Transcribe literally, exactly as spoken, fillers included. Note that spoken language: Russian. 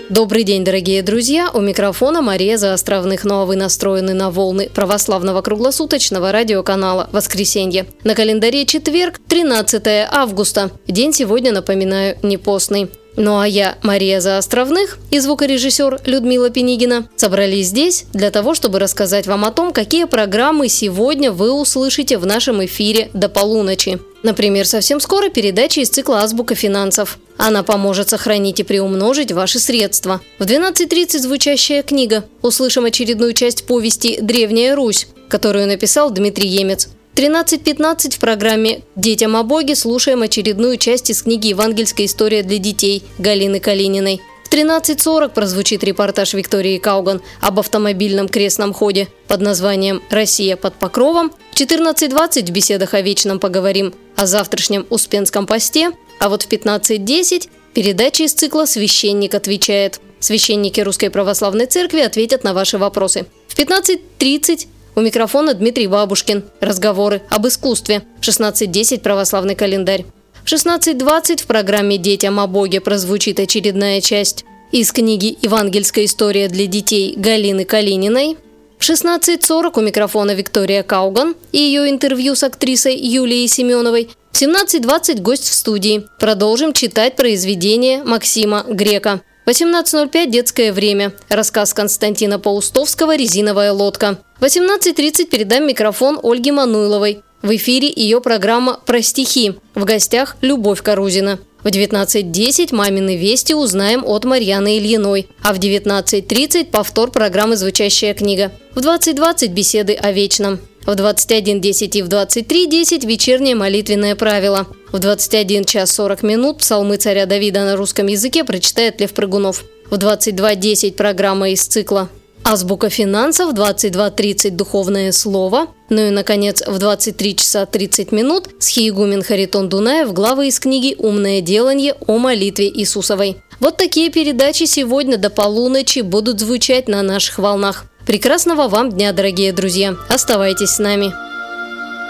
Добрый день, дорогие друзья! У микрофона Мария Заостровных. Ну а вы настроены на волны православного круглосуточного радиоканала «Воскресенье». На календаре четверг, тринадцатое августа. День сегодня, напоминаю, не постный. Ну а я, Мария Заостровных, и звукорежиссер Людмила Пенигина собрались здесь для того, чтобы рассказать вам о том, какие программы сегодня вы услышите в нашем эфире до полуночи. Например, совсем скоро передача из цикла «Азбука финансов». Она поможет сохранить и приумножить ваши средства. В двенадцать тридцать звучащая книга. Услышим очередную часть повести «Древняя Русь», которую написал Дмитрий Емец. В тринадцать пятнадцать в программе «Детям о Боге» слушаем очередную часть из книги «Евангельская история для детей» Галины Калининой. В тринадцать сорок прозвучит репортаж Виктории Кауган об автомобильном крестном ходе под названием «Россия под покровом». В четырнадцать двадцать в беседах о вечном поговорим о завтрашнем Успенском посте. А вот в пятнадцать десять передача из цикла «Священник отвечает». Священники Русской Православной Церкви ответят на ваши вопросы. В пятнадцать тридцать у микрофона Дмитрий Бабушкин. Разговоры об искусстве. В шестнадцать десять православный календарь. В шестнадцать двадцать в программе «Детям о Боге» прозвучит очередная часть из книги «Евангельская история для детей» Галины Калининой. В шестнадцать сорок у микрофона Виктория Кауган и ее интервью с актрисой Юлией Семеновой. В семнадцать двадцать гость в студии. Продолжим читать произведение Максима Грека. В восемнадцать ноль пять детское время. Рассказ Константина Паустовского «Резиновая лодка». В восемнадцать тридцать передам микрофон Ольге Мануйловой. В эфире ее программа «Про стихи». В гостях Любовь Карузина. В девятнадцать десять «Мамины вести» узнаем от Марьяны Ильиной. А в девятнадцать тридцать повтор программы «Звучащая книга». В двадцать двадцать беседы о вечном. В двадцать один десять и в двадцать три десять вечернее молитвенное правило. В двадцать один час сорок минут псалмы царя Давида на русском языке прочитает Лев Прыгунов. В двадцать два десять программа из цикла «Азбука финансов», в двадцать два тридцать духовное слово. Ну и, наконец, в двадцать три часа тридцать минут схиегумен Харитон Дунаев главы из книги «Умное деланье о молитве Иисусовой». Вот такие передачи сегодня до полуночи будут звучать на наших волнах. Прекрасного вам дня, дорогие друзья! Оставайтесь с нами!